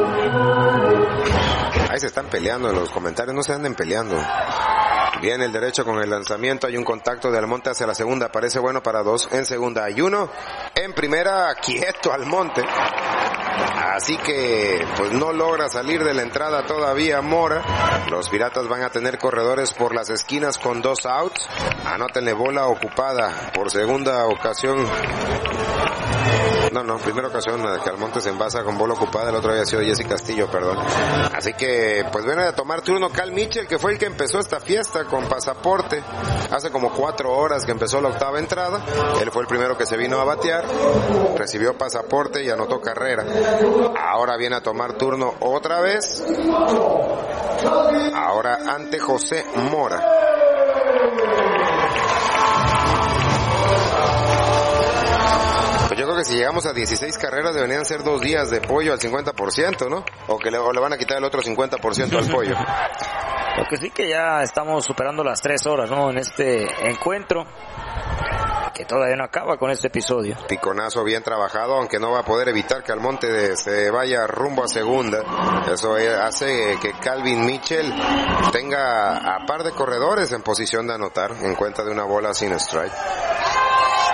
Ahí se están peleando en los comentarios, no se anden peleando. Viene el derecho con el lanzamiento, hay un contacto de Almonte hacia la segunda, parece bueno para 2 en segunda, hay 1 en primera, quieto Almonte. Así que pues no logra salir de la entrada todavía Mora. Los Piratas van a tener corredores por las esquinas con 2 outs. Anótenle, bola ocupada por segunda ocasión. Primera ocasión que Almonte se envasa con bola ocupada, el otro había sido Jesse Castillo, perdón. Así que pues viene a tomar turno Cal Mitchell, que fue el que empezó esta fiesta con pasaporte. Hace como 4 horas que empezó la octava entrada. Él fue el primero que se vino a batear, recibió pasaporte y anotó carrera. Ahora viene a tomar turno otra vez. Ahora ante José Mora. Yo creo que si llegamos a 16 carreras deberían ser 2 días de pollo al 50%, ¿no? O le van a quitar el otro 50% al pollo. Lo que sí que ya estamos superando las 3 horas, ¿no? En este encuentro, que todavía no acaba con este episodio. Piconazo bien trabajado, aunque no va a poder evitar que Almonte se vaya rumbo a segunda. Eso hace que Calvin Mitchell tenga a par de corredores en posición de anotar en cuenta de una bola sin strike.